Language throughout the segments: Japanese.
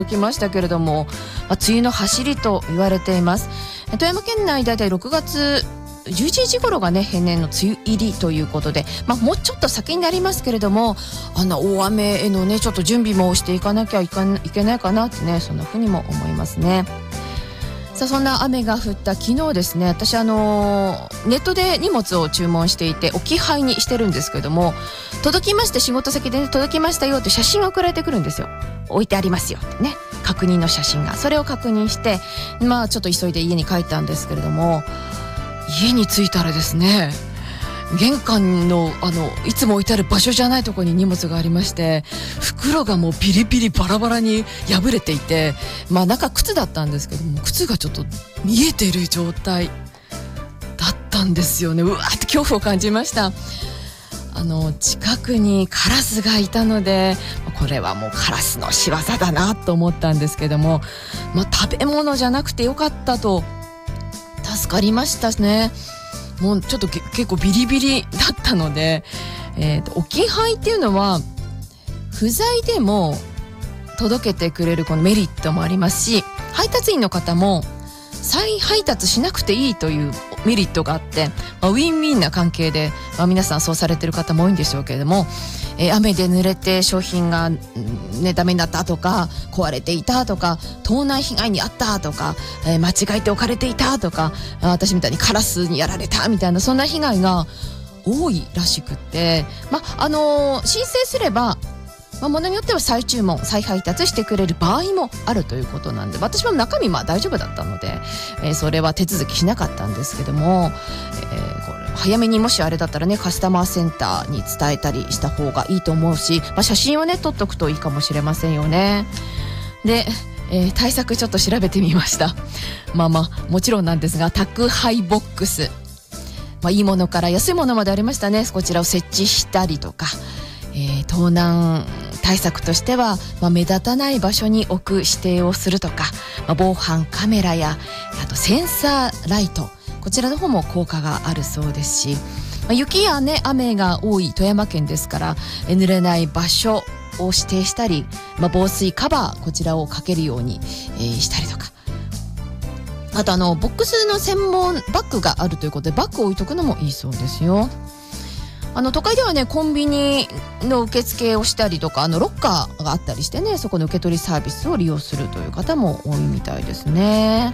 きましたけれども、梅雨の走りと言われています。富山県内だいたい6月11日頃がね平年の梅雨入りということで、もうちょっと先になりますけれども、大雨へのねちょっと準備もしていかなきゃいけないかなってね、そんな風にも思いますね。さあ、そんな雨が降った昨日ですね、私ネットで荷物を注文していて置き配にしてるんですけども、届きまして、仕事先で、ね、届きましたよって写真が送られてくるんですよ。置いてありますよってね、確認の写真が、それを確認して、ちょっと急いで家に帰ったんですけれども、家に着いたらですね、玄関のいつも置いてある場所じゃないところに荷物がありまして、袋がもうビリビリバラバラに破れていて、中靴だったんですけども、靴がちょっと見えている状態だったんですよね。うわーって恐怖を感じました。近くにカラスがいたので、これはもうカラスの仕業だなと思ったんですけども、食べ物じゃなくてよかったと、助かりましたね。もうちょっと結構ビリビリだったので、置き配っていうのは不在でも届けてくれるこのメリットもありますし、配達員の方も再配達しなくていいというメリットがあって、ウィンウィンな関係で、皆さんそうされてる方も多いんでしょうけれども、雨で濡れて商品が、ダメになったとか、壊れていたとか、盗難被害に遭ったとか、間違えて置かれていたとか、私みたいにカラスにやられたみたいな、そんな被害が多いらしくて、申請すればものによっては再注文、再配達してくれる場合もあるということなんで、私も中身大丈夫だったので、それは手続きしなかったんですけども、これ早めにもしあれだったらね、カスタマーセンターに伝えたりした方がいいと思うし、写真をね撮っとくといいかもしれませんよね。で、対策ちょっと調べてみました。もちろんなんですが、宅配ボックス、いいものから安いものまでありましたね。こちらを設置したりとか、盗難対策としては、目立たない場所に置く指定をするとか、防犯カメラや、あとセンサーライト、こちらの方も効果があるそうですし、雪やね雨が多い富山県ですから、濡れない場所を指定したり、防水カバー、こちらをかけるように、したりとか、あとボックスの専門バッグがあるということで、バッグを置いとくのもいいそうですよ。都会ではね、コンビニの受付をしたりとか、ロッカーがあったりしてね、そこの受け取りサービスを利用するという方も多いみたいですね。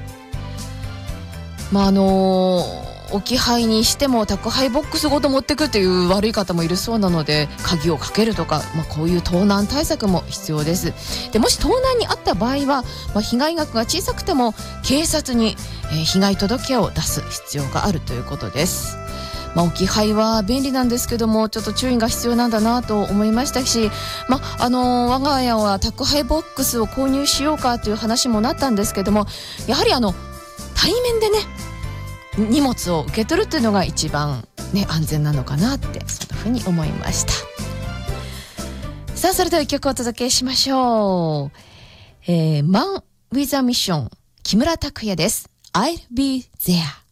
置き配にしても宅配ボックスごと持ってくっていう悪い方もいるそうなので、鍵をかけるとか、こういう盗難対策も必要です。でもし盗難に遭った場合は、被害額が小さくても警察に、被害届を出す必要があるということです。置き配は便利なんですけども、ちょっと注意が必要なんだなと思いましたし、我が家は宅配ボックスを購入しようかという話もなったんですけども、やはり対面でね荷物を受け取るっていうのが一番ね安全なのかなって、そんな風に思いました。さあ、それでは一曲お届けしましょう。Man with a Mission、木村拓哉です。I'll be there。